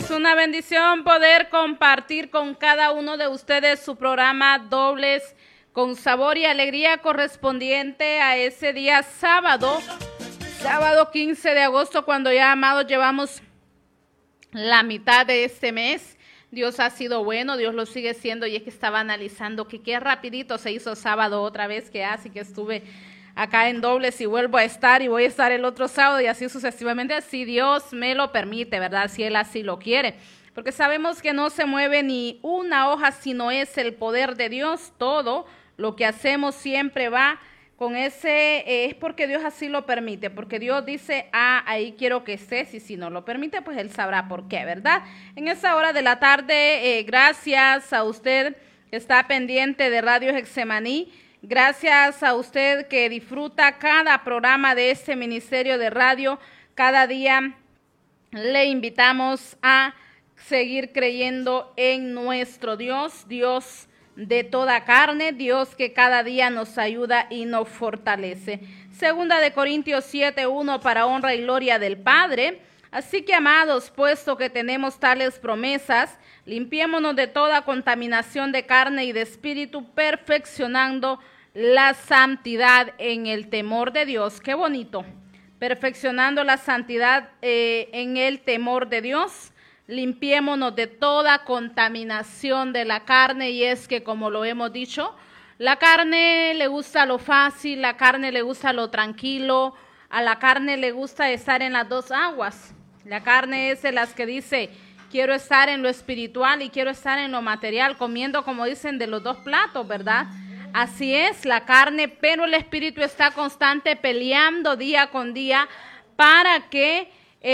Es una bendición poder compartir con cada uno de ustedes su programa Dobles con Sabor y Alegría correspondiente a ese día sábado 15 de agosto, cuando ya, amados, llevamos la mitad de este mes. Dios ha sido bueno, Dios lo sigue siendo, y es que estaba analizando que qué rapidito se hizo sábado otra vez, que así que estuve acá en Dobles y vuelvo a estar y voy a estar el otro sábado y así sucesivamente, si Dios me lo permite, ¿verdad? Si Él así lo quiere, porque sabemos que no se mueve ni una hoja, sino es el poder de Dios. Todo lo que hacemos siempre va con ese, es porque Dios así lo permite, porque Dios dice, ahí quiero que estés, y si no lo permite, pues Él sabrá por qué, ¿verdad? En esa hora de la tarde, gracias a usted que está pendiente de Radio Getsemaní. Gracias a usted que disfruta cada programa de este ministerio de radio. Cada día le invitamos a seguir creyendo en nuestro Dios, Dios de toda carne, Dios que cada día nos ayuda y nos fortalece. Segunda de Corintios 7:1, para honra y gloria del Padre. Así que, amados, puesto que tenemos tales promesas, limpiémonos de toda contaminación de carne y de espíritu, perfeccionando la santidad en el temor de Dios. Qué bonito. Perfeccionando la santidad en el temor de Dios. Limpiémonos de toda contaminación de la carne, y es que, como lo hemos dicho, la carne le gusta lo fácil, la carne le gusta lo tranquilo, a la carne le gusta estar en las dos aguas. La carne es de las que dice, quiero estar en lo espiritual y quiero estar en lo material, comiendo, como dicen, de los dos platos, ¿verdad? Así es la carne, pero el espíritu está constante peleando día con día. ¿Para qué?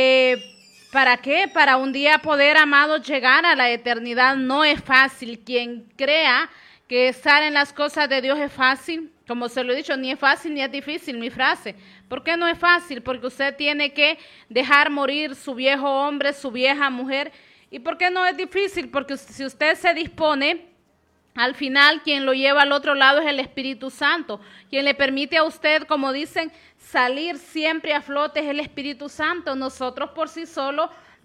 Para un día poder, amados, llegar a la eternidad. No es fácil. Quien crea que estar en las cosas de Dios es fácil, como se lo he dicho, ni es fácil ni es difícil mi frase. ¿Por qué no es fácil? Porque usted tiene que dejar morir su viejo hombre, su vieja mujer. ¿Y por qué no es difícil? Porque si usted se dispone, al final, quien lo lleva al otro lado es el Espíritu Santo. Quien le permite a usted, como dicen, salir siempre a flote es el Espíritu Santo. Nosotros por sí solos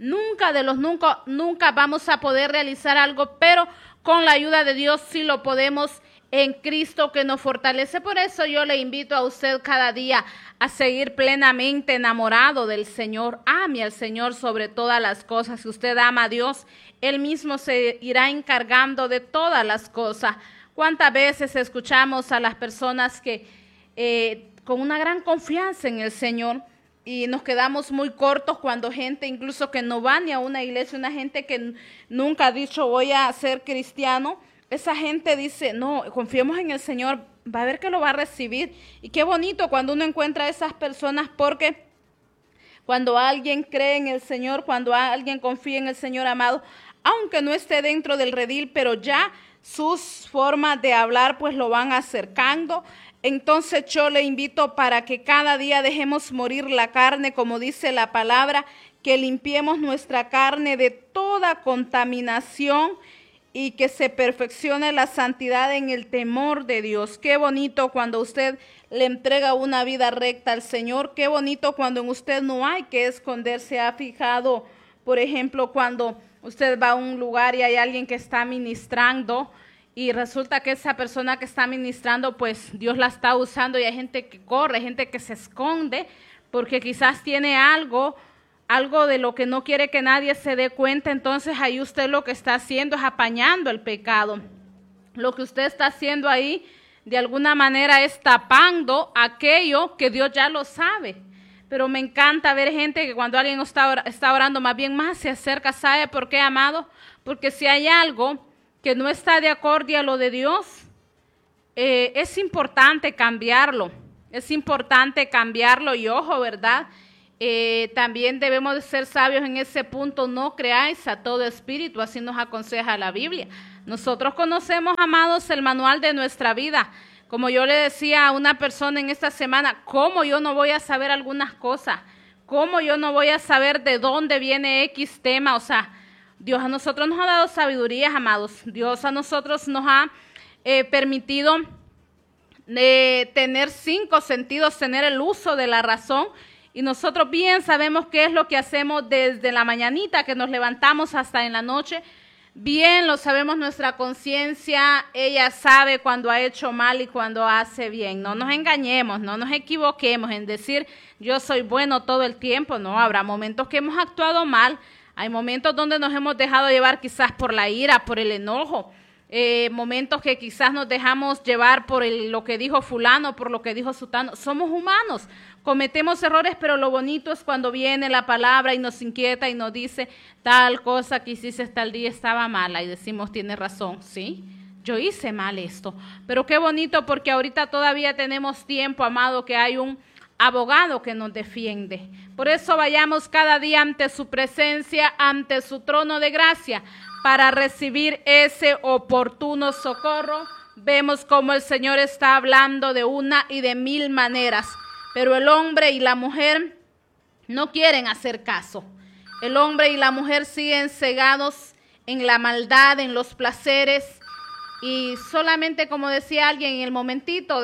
nunca vamos a poder realizar algo, pero con la ayuda de Dios sí lo podemos en Cristo, que nos fortalece. Por eso yo le invito a usted cada día a seguir plenamente enamorado del Señor. Ame al Señor sobre todas las cosas. Si usted ama a Dios, Él mismo se irá encargando de todas las cosas. ¿Cuántas veces escuchamos a las personas que con una gran confianza en el Señor, y nos quedamos muy cortos cuando gente incluso que no va ni a una iglesia, una gente que nunca ha dicho voy a ser cristiano? Esa gente dice, no, confiemos en el Señor, va a ver que lo va a recibir. Y qué bonito cuando uno encuentra a esas personas, porque cuando alguien cree en el Señor, cuando alguien confía en el Señor, amado, aunque no esté dentro del redil, pero ya sus formas de hablar pues lo van acercando. Entonces yo le invito para que cada día dejemos morir la carne, como dice la palabra, que limpiemos nuestra carne de toda contaminación y que se perfeccione la santidad en el temor de Dios. Qué bonito cuando usted le entrega una vida recta al Señor. Qué bonito cuando en usted no hay que esconderse. ¿Ha fijado, por ejemplo, cuando usted va a un lugar y hay alguien que está ministrando y resulta que esa persona que está ministrando, pues Dios la está usando, y hay gente que corre, gente que se esconde porque quizás tiene algo de lo que no quiere que nadie se dé cuenta? Entonces ahí usted lo que está haciendo es apañando el pecado. Lo que usted está haciendo ahí de alguna manera es tapando aquello que Dios ya lo sabe. Pero me encanta ver gente que cuando alguien está orando, más bien más se acerca. ¿Sabe por qué, amado? Porque si hay algo que no está de acuerdo a lo de Dios, es importante cambiarlo. Es importante cambiarlo, y ojo, ¿verdad? También debemos de ser sabios en ese punto. No creáis a todo espíritu, así nos aconseja la Biblia. Nosotros conocemos, amados, el manual de nuestra vida. Como yo le decía a una persona en esta semana, ¿cómo yo no voy a saber algunas cosas? ¿Cómo yo no voy a saber de dónde viene X tema? O sea, Dios a nosotros nos ha dado sabiduría, amados. Dios a nosotros nos ha permitido tener 5 sentidos, tener el uso de la razón. Y nosotros bien sabemos qué es lo que hacemos desde la mañanita que nos levantamos hasta en la noche. Bien lo sabemos, nuestra conciencia, ella sabe cuando ha hecho mal y cuando hace bien. No nos engañemos, no nos equivoquemos en decir yo soy bueno todo el tiempo. No, habrá momentos que hemos actuado mal. Hay momentos donde nos hemos dejado llevar quizás por la ira, por el enojo. Momentos que quizás nos dejamos llevar por lo que dijo fulano, por lo que dijo sutano. Somos humanos, cometemos errores, pero lo bonito es cuando viene la palabra y nos inquieta y nos dice tal cosa que hiciste tal día estaba mala y decimos tiene razón, ¿sí? Yo hice mal esto, pero qué bonito porque ahorita todavía tenemos tiempo, amado, que hay un abogado que nos defiende. Por eso vayamos cada día ante su presencia, ante su trono de gracia, para recibir ese oportuno socorro. Vemos cómo el Señor está hablando de una y de mil maneras, pero el hombre y la mujer no quieren hacer caso. El hombre y la mujer siguen cegados en la maldad, en los placeres, y solamente, como decía alguien, en el momentito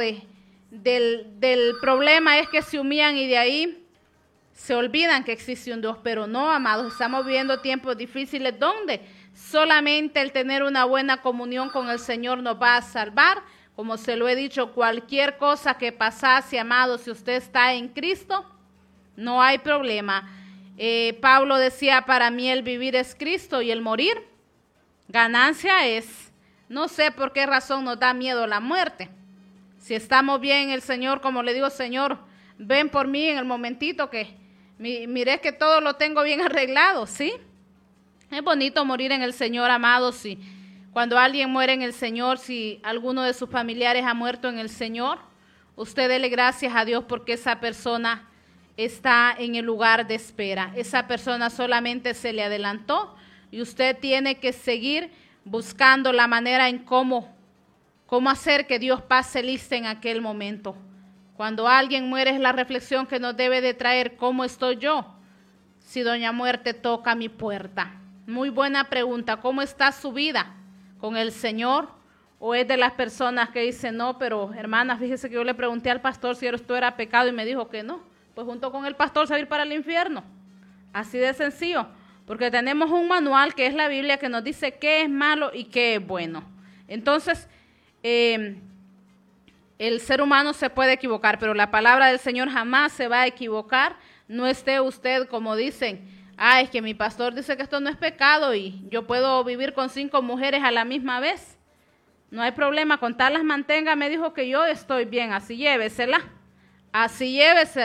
del problema es que se humillan y de ahí se olvidan que existe un Dios. Pero no, amados, estamos viviendo tiempos difíciles donde solamente el tener una buena comunión con el Señor nos va a salvar. Como se lo he dicho, cualquier cosa que pasase, amado, si usted está en Cristo, no hay problema. Pablo decía, para mí el vivir es Cristo y el morir, ganancia es. No sé por qué razón nos da miedo la muerte. Si estamos bien, el Señor, como le digo, Señor, ven por mí en el momentito que miré que todo lo tengo bien arreglado, ¿sí? Es bonito morir en el Señor, amados, sí. Cuando alguien muere en el Señor, si alguno de sus familiares ha muerto en el Señor, usted dele gracias a Dios porque esa persona está en el lugar de espera. Esa persona solamente se le adelantó y usted tiene que seguir buscando la manera en cómo hacer que Dios pase lista en aquel momento. Cuando alguien muere es la reflexión que nos debe de traer, ¿cómo estoy yo? Si doña muerte toca mi puerta. Muy buena pregunta, ¿cómo está su vida? ¿Con el Señor? ¿O es de las personas que dicen, no, pero hermana, fíjese que yo le pregunté al pastor si esto era pecado y me dijo que no? Pues junto con el pastor se va a ir para el infierno. Así de sencillo, porque tenemos un manual que es la Biblia que nos dice qué es malo y qué es bueno. Entonces, el ser humano se puede equivocar, pero la palabra del Señor jamás se va a equivocar. No esté usted como dicen, es que mi pastor dice que esto no es pecado y yo puedo vivir con 5 mujeres a la misma vez. No hay problema, con tal las mantenga, me dijo que yo estoy bien, así llévesela. Así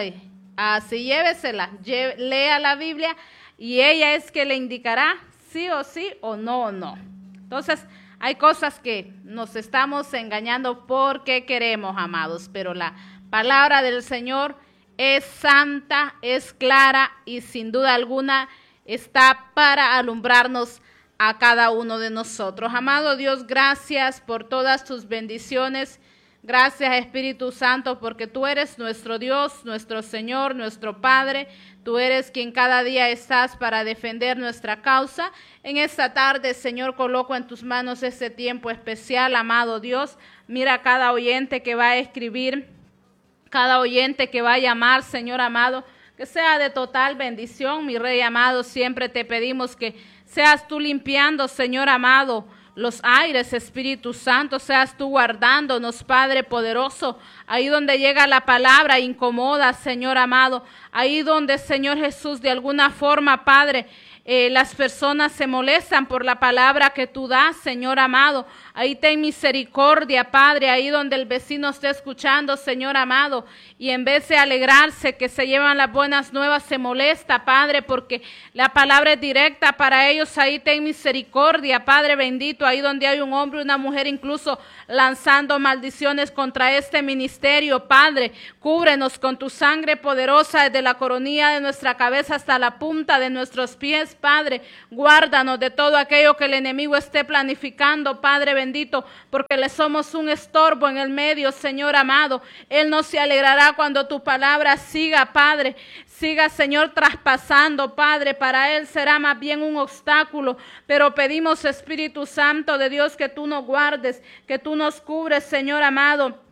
llévesela. Lea la Biblia y ella es que le indicará sí o no. Entonces, hay cosas que nos estamos engañando porque queremos, amados, pero la palabra del Señor es santa, es clara y sin duda alguna está para alumbrarnos a cada uno de nosotros. Amado Dios, gracias por todas tus bendiciones. Gracias, Espíritu Santo, porque tú eres nuestro Dios, nuestro Señor, nuestro Padre. Tú eres quien cada día estás para defender nuestra causa. En esta tarde, Señor, coloco en tus manos este tiempo especial, amado Dios. Mira a cada oyente que va a escribir, cada oyente que va a llamar, Señor amado, que sea de total bendición, mi Rey amado. Siempre te pedimos que seas tú limpiando, Señor amado, los aires, Espíritu Santo, seas tú guardándonos, Padre poderoso, ahí donde llega la palabra incomoda, Señor amado, ahí donde, Señor Jesús, de alguna forma, Padre, las personas se molestan por la palabra que tú das, Señor amado. Ahí ten misericordia, Padre, ahí donde el vecino esté escuchando, Señor amado, y en vez de alegrarse que se llevan las buenas nuevas, se molesta, Padre, porque la palabra es directa para ellos. Ahí ten misericordia, Padre bendito, ahí donde hay un hombre y una mujer incluso lanzando maldiciones contra este ministerio, Padre, cúbrenos con tu sangre poderosa desde la coronilla de nuestra cabeza hasta la punta de nuestros pies, Padre. Guárdanos de todo aquello que el enemigo esté planificando, Padre bendito, porque le somos un estorbo en el medio, Señor amado. Él no se alegrará cuando tu palabra siga, Padre, siga, Señor, traspasando, Padre. Para él será más bien un obstáculo, pero pedimos, Espíritu Santo de Dios, que tú nos guardes, que tú nos cubres, Señor amado.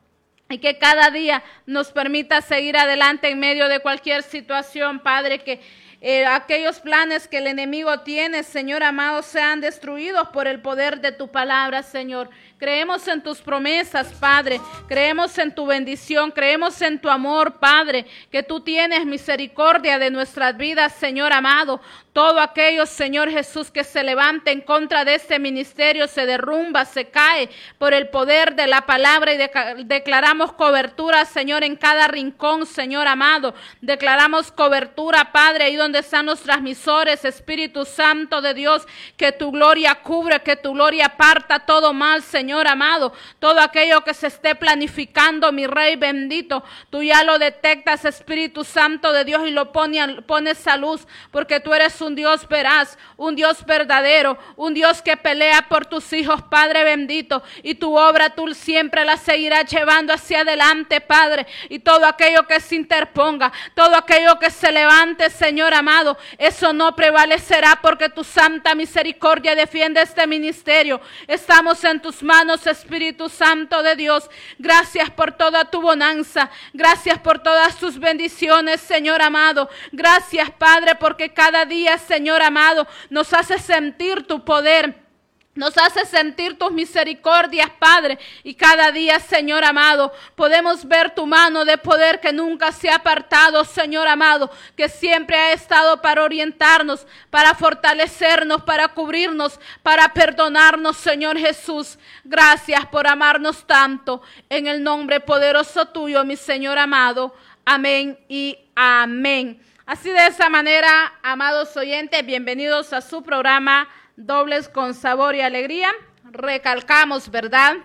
y que cada día nos permita seguir adelante en medio de cualquier situación, Padre, que aquellos planes que el enemigo tiene, Señor amado, sean destruidos por el poder de tu palabra, Señor. Creemos en tus promesas, Padre. Creemos en tu bendición. Creemos en tu amor, Padre, que tú tienes misericordia de nuestras vidas, Señor amado. Todo aquello, Señor Jesús, que se levante en contra de este ministerio se derrumba, se cae por el poder de la palabra y declaramos cobertura, Señor, en cada rincón, Señor amado. Declaramos cobertura, Padre, ahí donde están los transmisores, Espíritu Santo de Dios, que tu gloria cubre, que tu gloria aparta todo mal, Señor amado. Todo aquello que se esté planificando, mi Rey bendito, tú ya lo detectas, Espíritu Santo de Dios, y lo pones a luz, porque tú eres un Dios veraz, un Dios verdadero, un Dios que pelea por tus hijos, Padre bendito, y tu obra tú siempre la seguirás llevando hacia adelante, Padre, y todo aquello que se interponga, todo aquello que se levante, Señor amado, eso no prevalecerá, porque tu santa misericordia defiende este ministerio. Estamos en tus manos, Espíritu Santo de Dios. Gracias por toda tu bonanza, gracias por todas tus bendiciones, Señor amado. Gracias, Padre, porque cada día, Señor amado, nos hace sentir tu poder, nos hace sentir tus misericordias, Padre, y cada día, Señor amado, podemos ver tu mano de poder que nunca se ha apartado, Señor amado, que siempre ha estado para orientarnos, para fortalecernos, para cubrirnos, para perdonarnos, Señor Jesús. Gracias por amarnos tanto, en el nombre poderoso tuyo, mi Señor amado. Amén y amén. Así de esa manera, amados oyentes, bienvenidos a su programa Dobles con Sabor y Alegría. Recalcamos, ¿verdad?,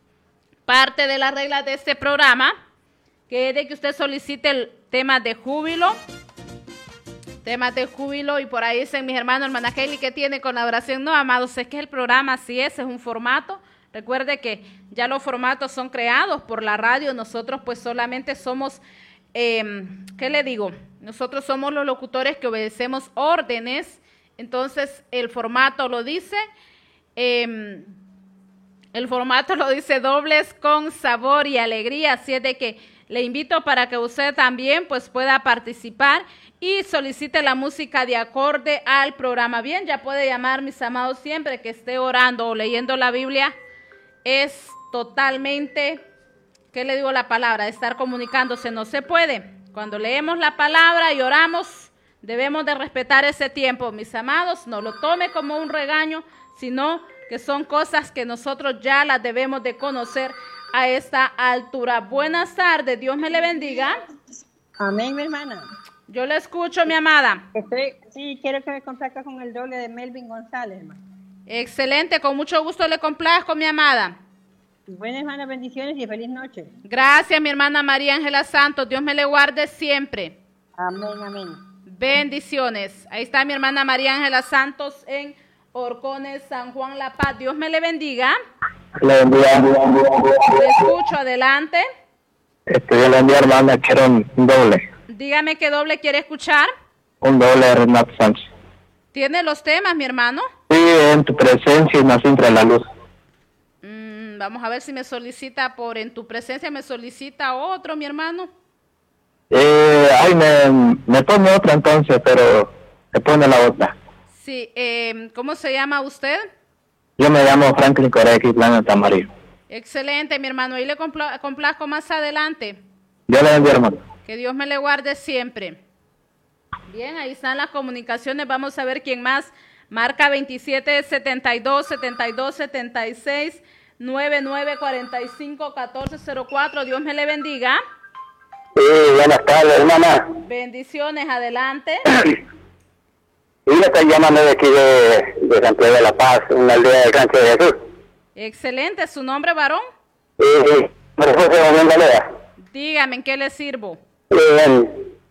parte de las reglas de este programa, que es de que usted solicite el tema de júbilo. Temas de júbilo, y por ahí dicen mis hermanos, hermana Kelly, ¿qué tiene con la oración? No, amados, es que el programa así es un formato. Recuerde que ya los formatos son creados por la radio, nosotros pues solamente somos... ¿qué le digo? Nosotros somos los locutores que obedecemos órdenes, entonces el formato lo dice, Dobles con Sabor y Alegría, así es de que le invito para que usted también pues pueda participar y solicite la música de acorde al programa. Bien, ya puede llamar, mis amados, siempre que esté orando o leyendo la Biblia, es totalmente... ¿Qué le digo la palabra? Estar comunicándose no se puede. Cuando leemos la palabra y oramos, debemos de respetar ese tiempo, mis amados. No lo tome como un regaño, sino que son cosas que nosotros ya las debemos de conocer a esta altura. Buenas tardes, Dios me le bendiga. Amén, mi hermana. Yo le escucho, mi amada. Sí, quiero que me complazca con el doble de Melvin González, hermano. Excelente, con mucho gusto le complazco, mi amada. Buenas, hermana, bendiciones y feliz noche. Gracias, mi hermana María Ángela Santos. Dios me le guarde siempre. Amén, amén. Bendiciones. Ahí está mi hermana María Ángela Santos en Horcones, San Juan La Paz. Dios me le bendiga. Le bendiga. Le escucho, adelante. Yo le envío, hermana, quiero un doble. Dígame qué doble quiere escuchar. Un doble de Renato Sánchez. ¿Tiene los temas, mi hermano? Sí, en tu presencia y nací entre la luz. Vamos a ver si me solicita por en tu presencia, me solicita otro, mi hermano. Me pone otra entonces, pero me pone la otra. Sí, ¿cómo se llama usted? Yo me llamo Franklin Correa, Planeta Amarillo. Excelente, mi hermano. Ahí le complazco más adelante. Yo le envío, hermano. Que Dios me le guarde siempre. Bien, ahí están las comunicaciones. Vamos a ver quién más. Marca 2772-7276. 9945-1404. Dios me le bendiga. Sí, buenas tardes, hermana. Bendiciones, adelante. Y le estoy llamando de aquí de Santiago de la Paz, una aldea del Rancho de Jesús. Excelente, ¿su nombre, varón? Sí, José Joven Galea. Dígame, ¿en qué le sirvo? Bueno,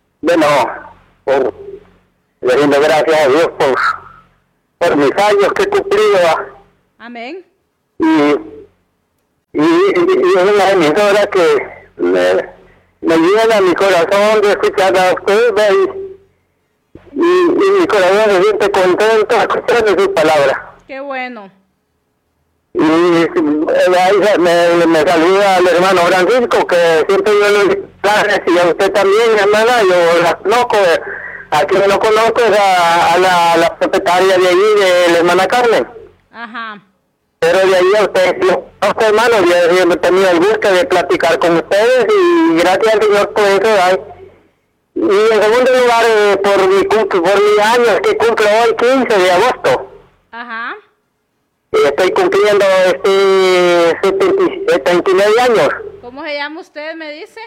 le rindo gracias a Dios por mis años que he cumplido. Amén. Y es una emisora que me llena mi corazón de escuchar a usted, y mi corazón se siente contento escuchando sus palabras. Qué bueno. Y ahí me saluda al hermano Francisco, que siempre yo le clases, y a usted también, hermana, yo la conozco. A quien no conozco es a la propietaria de allí, de la hermana Carmen. Ajá. Pero de ahí a ustedes, los hermanos, yo he tenido el gusto de platicar con ustedes y gracias al Señor por eso. Ay. Y en segundo lugar, por mi año, que cumplo hoy 15 de agosto. Ajá. Estoy cumpliendo 79 años. ¿Cómo se llama usted, me dice?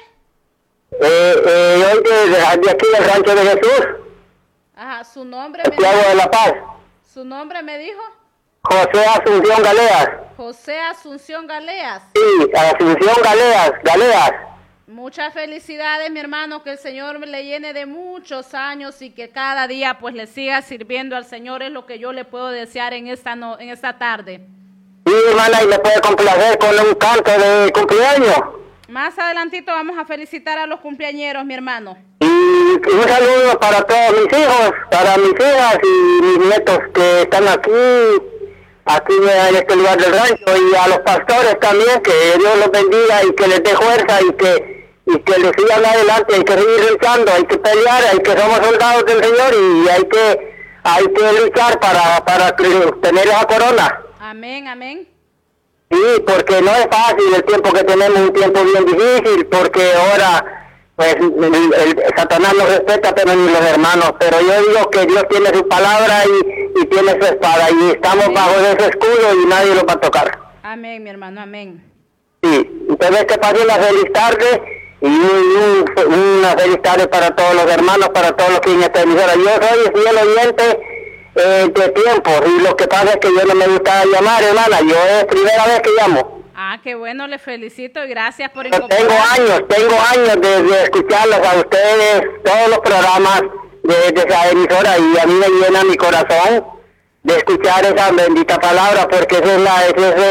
Hoy de aquí del Rancho de Jesús. Ajá, su nombre Santiago de la Paz. ¿Su nombre me dijo? José Asunción Galeas. José Asunción Galeas. Sí, Asunción Galeas. Muchas felicidades, mi hermano, que el Señor le llene de muchos años y que cada día pues le siga sirviendo al Señor, es lo que yo le puedo desear en esta tarde. Sí, hermana, y me puede complacer con un canto de cumpleaños. Más adelantito vamos a felicitar a los cumpleañeros, mi hermano. Y un saludo para todos mis hijos, para mis hijas y mis nietos que están aquí en este lugar del rancho, y a los pastores también, que Dios los bendiga y que les dé fuerza y que les sigan adelante. Hay que seguir luchando, hay que pelear, hay que somos soldados del Señor y hay que luchar para tener esa corona. Amén, amén. Sí, porque no es fácil el tiempo que tenemos, un tiempo bien difícil, porque ahora pues el Satanás nos respeta, pero ni los hermanos. Pero yo digo que Dios tiene su palabra y tiene su espada, y estamos amén. Bajo de ese escudo y nadie lo va a tocar. Amén, mi hermano, amén. Sí, entonces que pase una feliz tarde y una feliz tarde para todos los hermanos, para todos los que en esta emisora. Yo soy fiel oyente de tiempo, y lo que pasa es que yo no me gusta llamar, hermana. Yo es primera vez que llamo. Ah, qué bueno, le felicito y gracias por Tengo años de escucharlos a ustedes, todos los programas de esa emisora, y a mí me llena mi corazón de escuchar esa bendita palabra, porque esa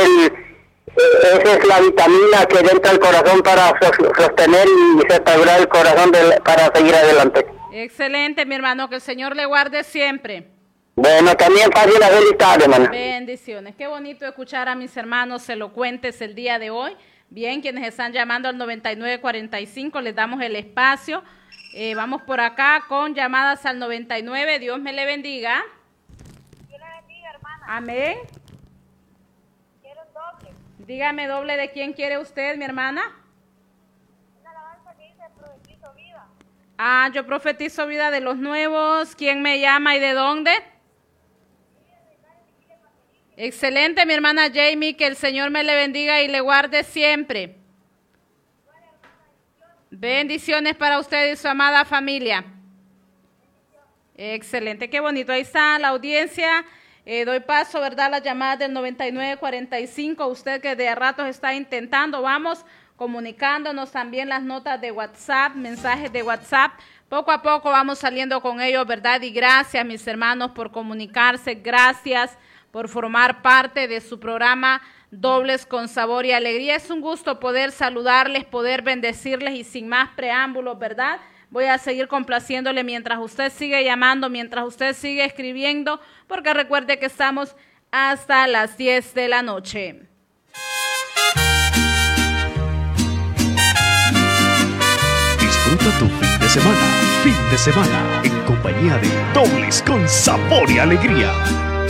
es la vitamina que entra al corazón para sostener y restaurar el corazón para seguir adelante. Excelente, mi hermano, que el Señor le guarde siempre. Bueno, también pase una feliz tarde, hermano. Bendiciones. Qué bonito escuchar a mis hermanos elocuentes el día de hoy. Bien, quienes están llamando al 9945, les damos el espacio. Vamos por acá con llamadas al 99. Dios me le bendiga. Dios le bendiga, hermana. Amén. Quiero un doble. Dígame doble de quién quiere usted, mi hermana. Una alabanza que dice profetizo vida. Ah, yo profetizo vida de los nuevos. ¿Quién me llama y de dónde? Excelente, mi hermana Jamie, que el Señor me le bendiga y le guarde siempre. Bendiciones para usted y su amada familia. Excelente, qué bonito. Ahí está la audiencia. Doy paso, ¿verdad?, las llamadas del 9945. Usted que de ratos está intentando, vamos comunicándonos también las notas de WhatsApp, mensajes de WhatsApp. Poco a poco vamos saliendo con ellos, ¿verdad? Y gracias, mis hermanos, por comunicarse. Gracias por formar parte de su programa Dobles con Sabor y Alegría. Es un gusto poder saludarles, poder bendecirles, y sin más preámbulos, ¿verdad? Voy a seguir complaciéndole mientras usted sigue llamando, mientras usted sigue escribiendo, porque recuerde que estamos hasta las 10 de la noche. Disfruta tu fin de semana en compañía de Dobles con Sabor y Alegría.